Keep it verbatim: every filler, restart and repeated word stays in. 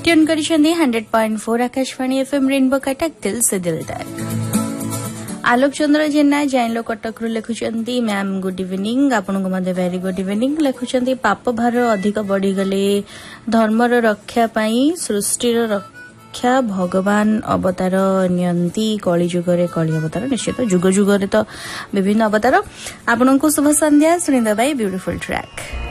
Tune करिसेंदी hundred point four Akashvani FM rainbow Cuttack दिल से दिल तक। आलोक चंद्र जेना जाइलो कटक रु लेखुचंदी मैम गुड इवनिंग आपन को मध्ये वेरी गुड इवनिंग लेखुचंदी पाप भार अधिक बढ़ी गले धर्मर रक्षा पाई सृष्टिर रक्षा भगवान अवतार नियंती कली जुगरे कली अवतार निश्चित जुग जुगरे तो विभिन्न अवतार आपन को शुभ संध्या सुनिदा भाई ब्यूटीफुल ट्रैक।